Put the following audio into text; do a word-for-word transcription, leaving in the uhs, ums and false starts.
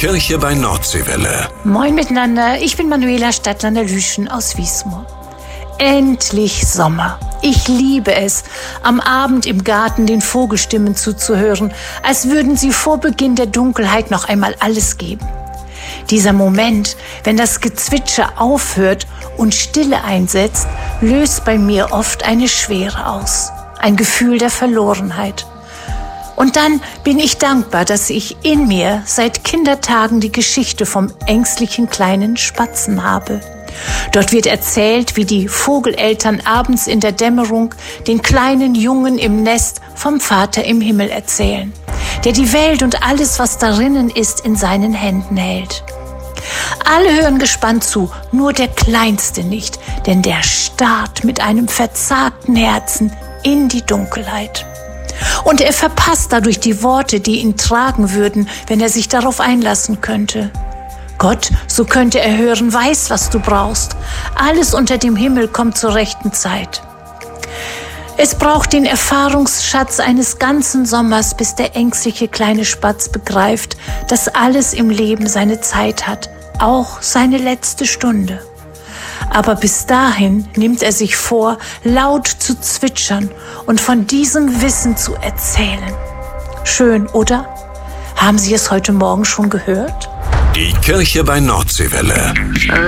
Kirche bei Nordseewelle. Moin miteinander, ich bin Manuela Stadtlander-Lüschen aus Wiesmoor. Endlich Sommer. Ich liebe es, am Abend im Garten den Vogelstimmen zuzuhören, als würden sie vor Beginn der Dunkelheit noch einmal alles geben. Dieser Moment, wenn das Gezwitscher aufhört und Stille einsetzt, löst bei mir oft eine Schwere aus, ein Gefühl der Verlorenheit. Und dann bin ich dankbar, dass ich in mir seit Kindertagen die Geschichte vom ängstlichen kleinen Spatzen habe. Dort wird erzählt, wie die Vogeleltern abends in der Dämmerung den kleinen Jungen im Nest vom Vater im Himmel erzählen, der die Welt und alles, was darinnen ist, in seinen Händen hält. Alle hören gespannt zu, nur der Kleinste nicht, denn der starrt mit einem verzagten Herzen in die Dunkelheit. Und er verpasst dadurch die Worte, die ihn tragen würden, wenn er sich darauf einlassen könnte. Gott, so könnte er hören, weiß, was du brauchst. Alles unter dem Himmel kommt zur rechten Zeit. Es braucht den Erfahrungsschatz eines ganzen Sommers, bis der ängstliche kleine Spatz begreift, dass alles im Leben seine Zeit hat, auch seine letzte Stunde. Aber bis dahin nimmt er sich vor, laut zu zwitschern und von diesem Wissen zu erzählen. Schön, oder? Haben Sie es heute Morgen schon gehört? Die Kirche bei Nordseewelle.